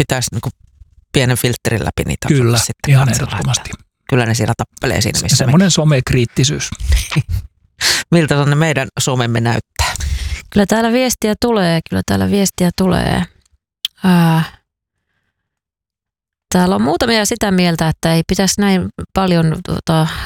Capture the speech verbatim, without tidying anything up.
pitäisi niin kuin pienen filterin läpi niitä. Kyllä, ihan ehdottomasti. Kyllä ne siellä tappelee siinä, missä semmoinen me... somekriittisyys. Miltä tuonne meidän somemme näyttää? Kyllä täällä viestiä tulee, kyllä täällä viestiä tulee. Ää, täällä on muutamia sitä mieltä, että ei pitäisi näin paljon tuota,